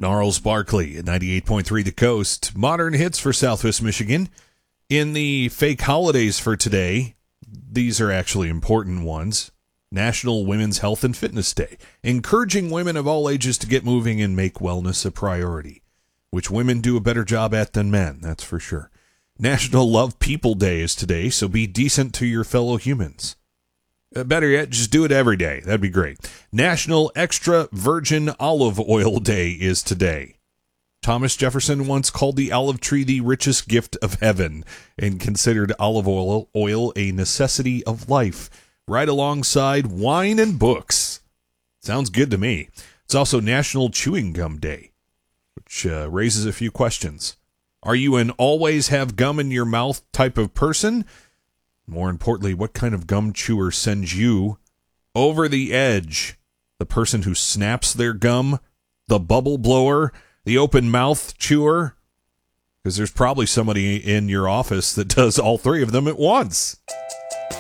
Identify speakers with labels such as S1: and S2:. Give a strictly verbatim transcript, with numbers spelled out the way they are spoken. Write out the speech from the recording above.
S1: Gnarls Barkley at ninety-eight point three The Coast. Modern hits for Southwest Michigan. In the fake holidays for today, these are actually important ones. National Women's Health and Fitness Day, encouraging women of all ages to get moving and make wellness a priority, which women do a better job at than men, that's for sure. National Love People Day is today, so be decent to your fellow humans. Uh, better yet, just do it every day. That'd be great. National Extra Virgin Olive Oil Day is today. Thomas Jefferson once called the olive tree the richest gift of heaven and considered olive oil, oil a necessity of life, right alongside wine and books. Sounds good to me. It's also National Chewing Gum Day, which uh, raises a few questions. Are you an always have gum in your mouth type of person? More importantly, what kind of gum chewer sends you over the edge? The person who snaps their gum, the bubble blower, the open mouth chewer? Because there's probably somebody in your office that does all three of them at once.